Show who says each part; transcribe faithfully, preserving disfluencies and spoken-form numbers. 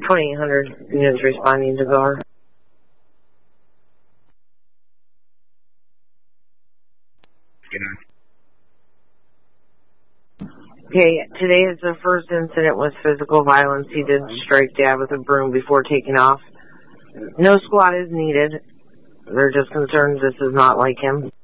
Speaker 1: twenty-eight hundred units responding to Gar. Okay, today is the first incident with physical violence. He did strike Dad with a broom before taking off. No squad is needed. They're just concerned this is not like him.